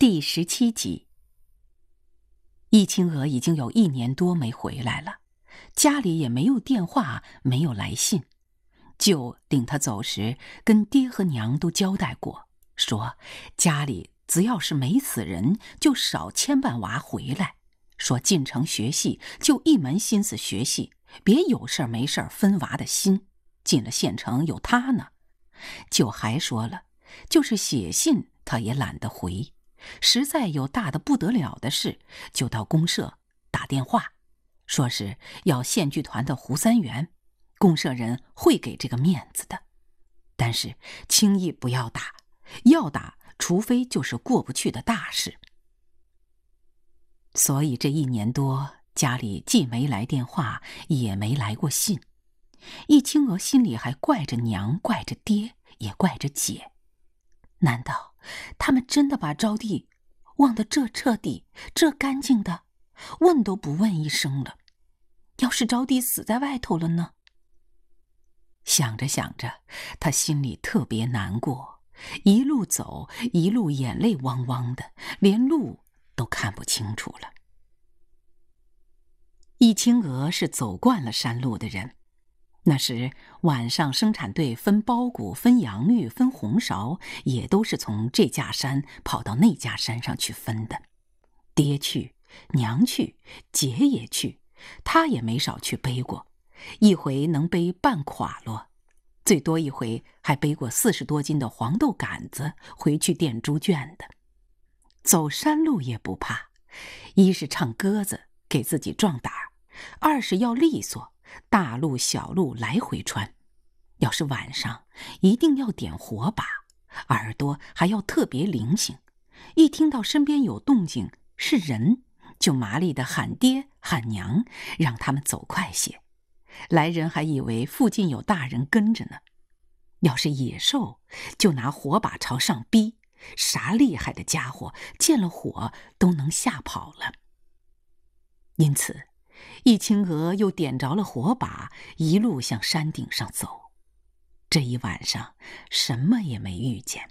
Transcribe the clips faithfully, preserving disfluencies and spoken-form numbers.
第十七集。易清娥已经有一年多没回来了，家里也没有电话，没有来信。舅领他走时，跟爹和娘都交代过，说家里只要是没死人，就少牵绊娃回来。说进城学戏，就一门心思学戏，别有事没事分娃的心。进了县城有他呢。舅还说了，就是写信他也懒得回。实在有大的不得了的事，就到公社打电话，说是要县剧团的胡三元，公社人会给这个面子的，但是轻易不要打，要打除非就是过不去的大事。所以这一年多，家里既没来电话，也没来过信。易清娥心里还怪着娘，怪着爹，也怪着姐。难道他们真的把招娣忘得这彻底这干净的，问都不问一声了？要是招娣死在外头了呢？想着想着，他心里特别难过，一路走一路眼泪汪汪的，连路都看不清楚了。易清娥是走惯了山路的人，那时晚上生产队分包谷、分洋芋、分红苕，也都是从这家山跑到那家山上去分的。爹去，娘去，姐也去，他也没少去背过，一回能背半垮箩，最多一回还背过四十多斤的黄豆杆子回去垫猪圈的。走山路也不怕，一是唱歌子给自己壮胆儿，二是要利索，大路小路来回穿。要是晚上一定要点火把，耳朵还要特别灵醒，一听到身边有动静是人，就麻利地喊爹喊娘，让他们走快些。来人还以为附近有大人跟着呢。要是野兽，就拿火把朝上逼，啥厉害的家伙见了火都能吓跑了。因此易清娥又点着了火把，一路向山顶上走。这一晚上什么也没遇见。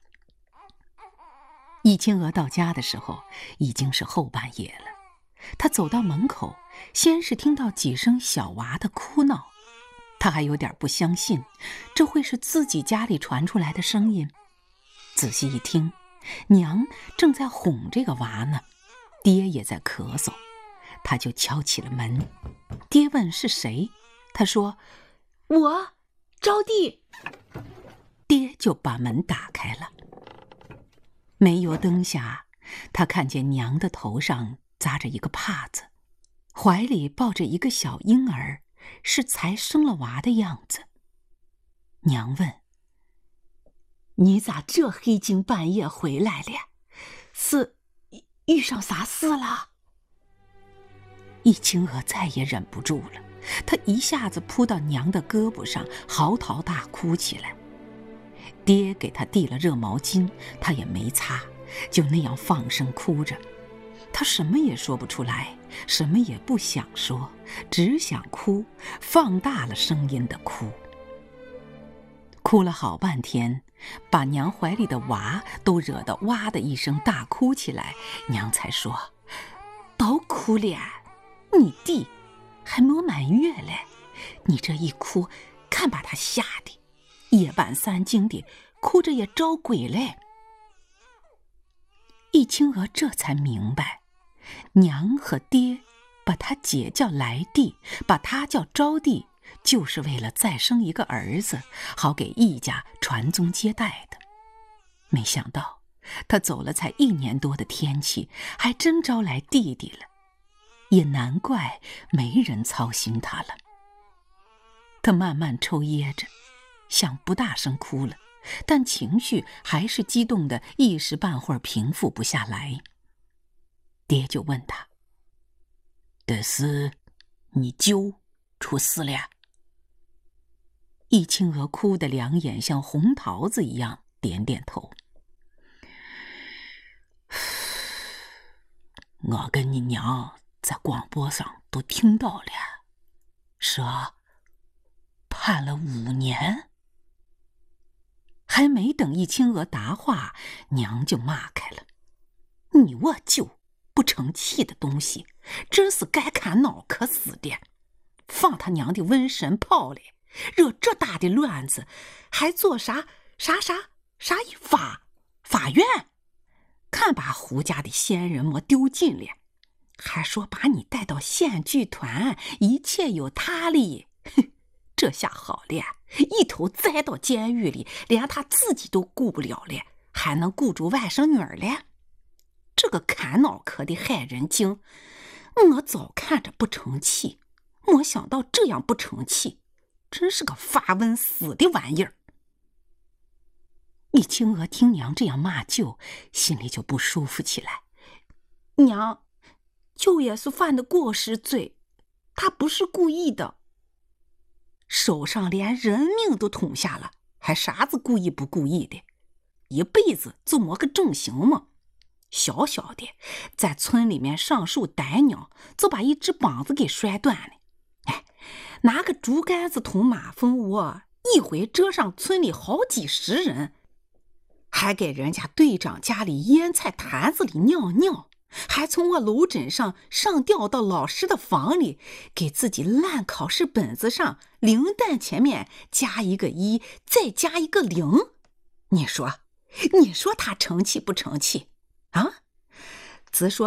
易清娥到家的时候已经是后半夜了，她走到门口，先是听到几声小娃的哭闹，她还有点不相信，这会是自己家里传出来的声音。仔细一听，娘正在哄这个娃呢，爹也在咳嗽。他就敲起了门，爹问是谁，他说我招娣。爹就把门打开了。煤油灯下，他看见娘的头上扎着一个帕子，怀里抱着一个小婴儿，是才生了娃的样子。娘问，你咋这黑更半夜回来了？是遇上啥事了？易清娥再也忍不住了，她一下子扑到娘的胳膊上，嚎啕大哭起来。爹给她递了热毛巾，她也没擦，就那样放声哭着。她什么也说不出来，什么也不想说，只想哭，放大了声音的哭。哭了好半天，把娘怀里的娃都惹得哇的一声大哭起来，娘才说，都哭了，你弟还没满月嘞，你这一哭，看把他吓的，夜半三更的，哭着也招鬼嘞。易清娥这才明白，娘和爹把他姐叫来娣，把他叫招娣，就是为了再生一个儿子，好给易家传宗接代的。没想到他走了才一年多的天气，还真招来弟弟了。也难怪没人操心他了。他慢慢抽噎着，想不大声哭了，但情绪还是激动的，一时半会儿平复不下来。爹就问他，这是你舅出事了？易清娥哭得两眼像红桃子一样，点点头。我跟你娘在广播上都听到了，说判了五年。还没等易清娥答话，娘就骂开了， 你我舅不成器的东西，真是该砍脑壳死的！放他娘的瘟神炮嘞！惹这大的乱子，还做啥啥啥啥一法法院？看把胡家的仙人魔丢尽了，还说把你带到县剧团，一切有他哩。哼，这下好了，一头栽到监狱里，连他自己都顾不了了，还能顾住外甥女儿了？这个砍脑壳的害人精，我早看着不成器，没想到这样不成器，真是个发瘟死的玩意儿。李青娥听娘这样骂舅，心里就不舒服起来。娘，舅也是犯的过失罪，他不是故意的。手上连人命都捅下了，还啥子故意不故意的？一辈子就没个正形嘛。小小的在村里面上树逮鸟，就把一只膀子给摔断了。哎，拿个竹竿子捅马蜂窝，一回蛰上村里好几十人，还给人家队长家里腌菜坛子里尿尿，还从我楼枕上上吊到老师的房里，给自己烂考试本子上零蛋前面加一个一，再加一个零。你说，你说他成器不成器啊？只说